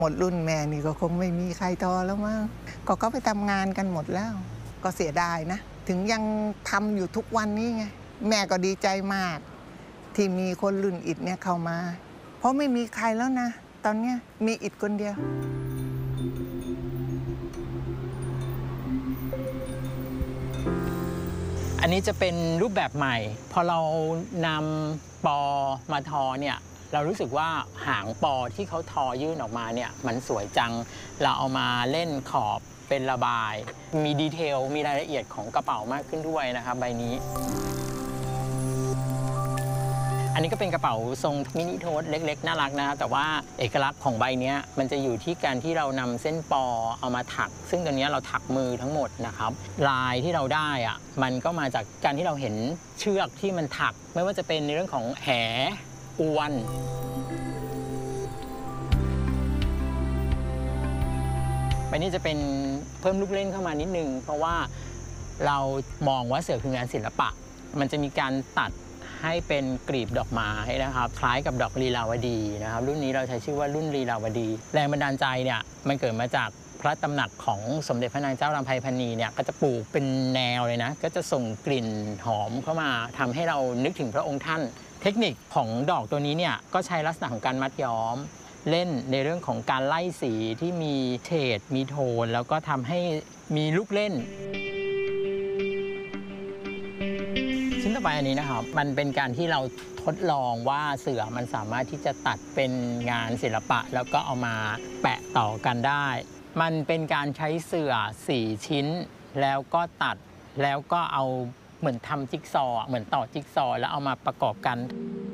หมดรุ่นแม่นี่ก็คงไม่มีใครทอแล้วมั้งก็ไปทำงานกันหมดแล้วก็เสียดายนะถึงยังทำอยู่ทุกวันนี้ไงแม่ก็ดีใจมากที่มีคนรุ่นอิฐเนี่ยเข้ามาเพราะไม่มีใครแล้วนะตอนนี้มีอิฐคนเดียวอันนี้จะเป็นรูปแบบใหม่พอเรานำปอมาทอเนี่ยเรารู้สึกว่าหางปอที่เขาทอยื่นออกมาเนี่ยมันสวยจังเราเอามาเล่นขอบเป็นระบายมีดีเทลมีรายละเอียดของกระเป๋ามากขึ้นด้วยนะครับใบนี้อันนี้ก็เป็นกระเป๋าทรงมินิโทสเล็กๆน่ารักนะครับแต่ว่าเอกลักษณ์ของใบนี้มันจะอยู่ที่การที่เรานำเส้นปอเอามาถักซึ่งตัวนี้เราถักมือทั้งหมดนะครับลายที่เราได้อะมันก็มาจากการที่เราเห็นเชือกที่มันถักไม่ว่าจะเป็นในเรื่องของแหอวนใบนี้จะเป็นเพิ่มลูกเล่นเข้ามานิดนึงเพราะว่าเรามองว่าเสือคืองานศิลปะมันจะมีการตัดให้เป็นกลีบดอกไม้นะครับคล้ายกับดอกลีลาวดีนะครับรุ่นนี้เราใช้ชื่อว่ารุ่นลีลาวดีแรงบันดาลใจเนี่ยมันเกิดมาจากพระตำหนักของสมเด็จพระนางเจ้ารำไพพรรณีเนี่ยก็จะปลูกเป็นแนวเลยนะก็จะส่งกลิ่นหอมเข้ามาทำให้เรานึกถึงพระองค์ท่านเทคนิคของดอกตัวนี้เนี่ยก็ใช้ลักษณะของการมัดย้อมเล่นในเรื่องของการไล่สีที่มีเฉดมีโทนแล้วก็ทำให้มีลูกเล่นชิ้นต่อไปอันนี้นะครับมันเป็นการที่เราทดลองว่าเสือมันสามารถที่จะตัดเป็นงานศิลปะแล้วก็เอามาแปะต่อกันได้มันเป็นการใช้เสือ4ชิ้นแล้วก็ตัดแล้วก็เอาเหมือนทำจิ๊กซอว์เหมือนต่อจิ๊กซอว์แล้วเอามาประกอบกัน